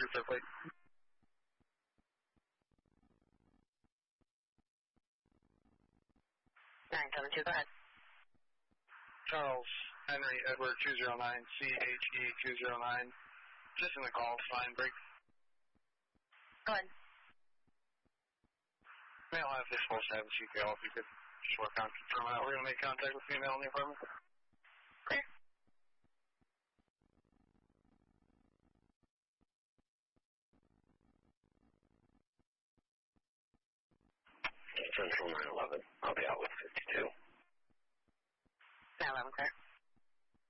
third plate. 972, go ahead. Charles Henry Edward 209, CHE 209. Just in the call, fine, break. Go ahead. Male have this supposed to have a CPL if you could just work on confirming that. We're going to make contact with female in the apartment. Clear. Central 911. I'll be out with 52. 911, clear.